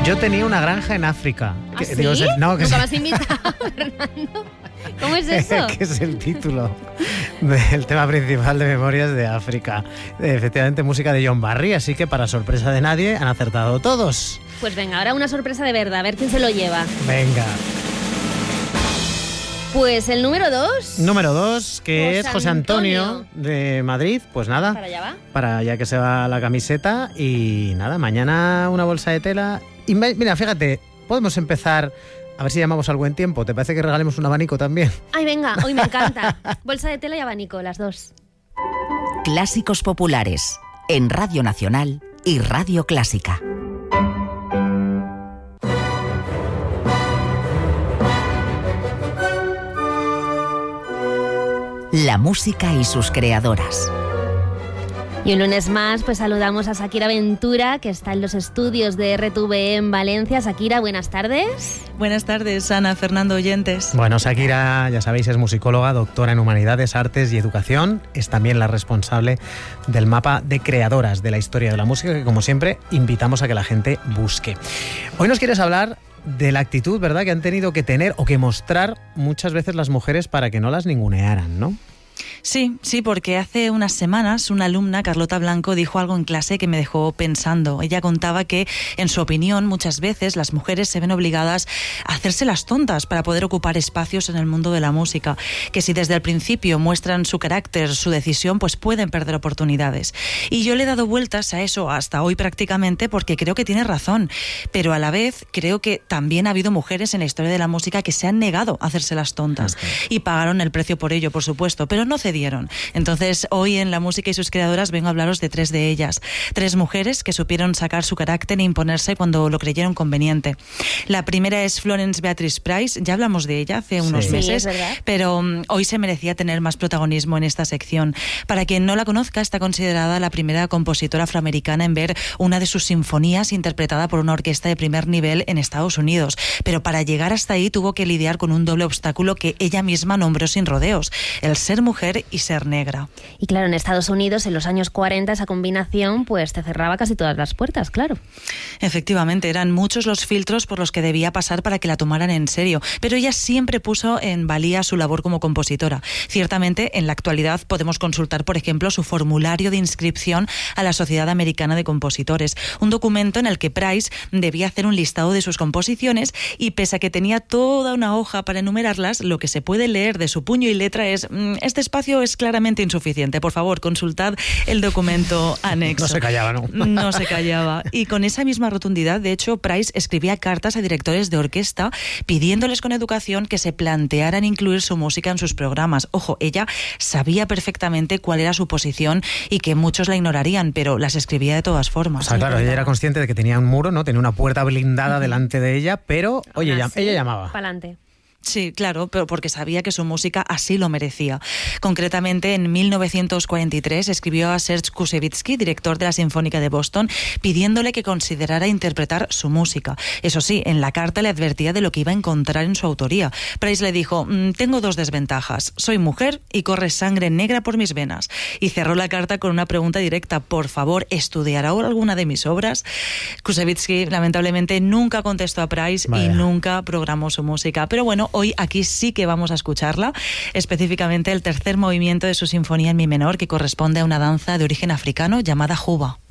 Yo tenía una granja en África. ¿Ah, Que, sí? digo, no, que ¿Nunca me has invitado, Fernando? ¿Cómo es eso? que es el título del tema principal de Memorias de África. Efectivamente, música de John Barry, así que para sorpresa de nadie han acertado todos. Pues venga, ahora una sorpresa de verdad, a ver quién se lo lleva. Venga. Pues el número 2. Número 2, que José es José Antonio de Madrid. Pues nada, ¿Para allá va? para ya que se va la camiseta. Y nada, mañana una bolsa de tela. Y mira, fíjate, podemos empezar a ver si llamamos al buen tiempo. ¿Te parece que regalemos un abanico también? Ay, venga, hoy me encanta. Bolsa de tela y abanico, las dos. Clásicos populares en Radio Nacional y Radio Clásica. La música y sus creadoras. Y un lunes más, pues saludamos a Shakira Ventura, que está en los estudios de RTV en Valencia. Shakira, buenas tardes. Buenas tardes, Ana, Fernando, oyentes. Bueno, Shakira, ya sabéis, es musicóloga, doctora en Humanidades, Artes y Educación. Es también la responsable del mapa de creadoras de la historia de la música, que como siempre invitamos a que la gente busque. Hoy nos quieres hablar de la actitud, ¿verdad?, que han tenido que tener o que mostrar muchas veces las mujeres para que no las ningunearan, ¿no? Sí, porque hace unas semanas una alumna, Carlota Blanco, dijo algo en clase que me dejó pensando. Ella contaba que, en su opinión, muchas veces las mujeres se ven obligadas a hacerse las tontas para poder ocupar espacios en el mundo de la música, que si desde el principio muestran su carácter, su decisión, pues pueden perder oportunidades. Y yo le he dado vueltas a eso hasta hoy prácticamente porque creo que tiene razón, pero a la vez creo que también ha habido mujeres en la historia de la música que se han negado a hacerse las tontas y pagaron el precio por ello, por supuesto, pero no cedieron. Entonces, hoy en La música y sus creadoras vengo a hablaros de 3 de ellas. 3 mujeres que supieron sacar su carácter e imponerse cuando lo creyeron conveniente. La primera es Florence Beatrice Price. Ya hablamos de ella hace unos meses, sí, es verdad, pero hoy se merecía tener más protagonismo en esta sección. Para quien no la conozca, está considerada la primera compositora afroamericana en ver una de sus sinfonías interpretada por una orquesta de primer nivel en Estados Unidos. Pero para llegar hasta ahí tuvo que lidiar con un doble obstáculo que ella misma nombró sin rodeos: el ser mujer y ser negra. Y claro, en Estados Unidos, en los años 40, esa combinación pues te cerraba casi todas las puertas, claro. Efectivamente, eran muchos los filtros por los que debía pasar para que la tomaran en serio, pero ella siempre puso en valía su labor como compositora. Ciertamente, en la actualidad podemos consultar, por ejemplo, su formulario de inscripción a la Sociedad Americana de Compositores, un documento en el que Price debía hacer un listado de sus composiciones y, pese a que tenía toda una hoja para enumerarlas, lo que se puede leer de su puño y letra es: este espacio es claramente insuficiente, por favor, consultad el documento anexo. No se callaba, ¿no? No se callaba. Y con esa misma rotundidad, de hecho, Price escribía cartas a directores de orquesta pidiéndoles con educación que se plantearan incluir su música en sus programas. Ojo, ella sabía perfectamente cuál era su posición y que muchos la ignorarían, pero las escribía de todas formas. O sea, claro, ella era consciente de que tenía un muro, ¿no? Tenía una puerta blindada delante de ella, pero, oye, ella llamaba. Pa'lante. Sí, claro, pero porque sabía que su música así lo merecía. Concretamente, en 1943 escribió a Serge Koussevitzky, director de la Sinfónica de Boston, pidiéndole que considerara interpretar su música. Eso sí, en la carta le advertía de lo que iba a encontrar en su autoría. Price le dijo: tengo 2 desventajas. Soy mujer y corre sangre negra por mis venas. Y cerró la carta con una pregunta directa: por favor, ¿estudiará ahora alguna de mis obras? Koussevitzky, lamentablemente, nunca contestó a Price. Vaya. Y nunca programó su música. Pero bueno, hoy aquí sí que vamos a escucharla, específicamente el tercer movimiento de su sinfonía en mi menor, que corresponde a una danza de origen africano llamada Juba.